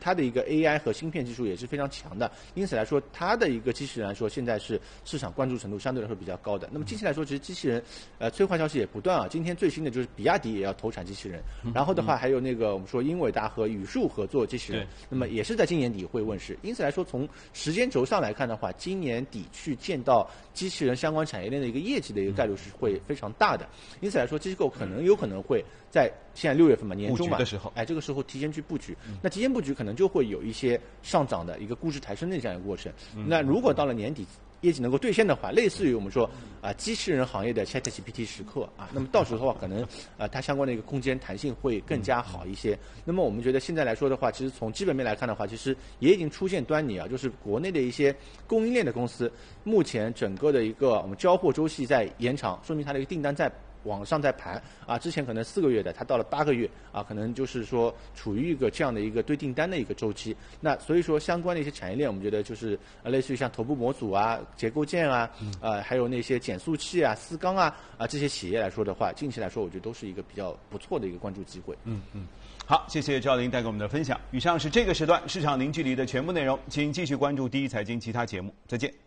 它的一个 AI 和芯片技术也是非常强的，因此来说，它的一个机器人来说，现在是市场关注程度相对来说比较高的。那么近期来说，其实机器人催化消息也不断啊。今天最新的就是比亚迪也要投产机器人，然后的话还有那个我们说英伟达和宇树合作机器人，那么也是在今年底会问世。因此来说，从时间轴上来看的话，今年底去见到机器人相关产业链的一个业绩的一个概率是会非常大的。因此来说，机构有可能会在现在6月份嘛，年中嘛，这个时候提前去布局。那提前布局可能就会有一些上涨的一个估值抬升的这样一个过程。那如果到了年底业绩能够兑现的话，类似于我们说机器人行业的 ChatGPT 时刻那么到时候的话，可能它相关的一个空间弹性会更加好一些。那么我们觉得现在来说的话，其实从基本面来看的话，其实也已经出现端倪就是国内的一些供应链的公司，目前整个的一个我们交货周期在延长，说明它的一个订单在往上在盘之前可能4个月的，它到了8个月可能就是说处于一个这样的一个对订单的一个周期。那所以说相关的一些产业链，我们觉得就是类似于像头部模组结构件还有那些减速器丝钢这些企业来说的话，近期来说我觉得都是一个比较不错的一个关注机会。 好，谢谢赵林带给我们的分享。以上是这个时段市场零距离的全部内容，请继续关注第一财经其他节目，再见。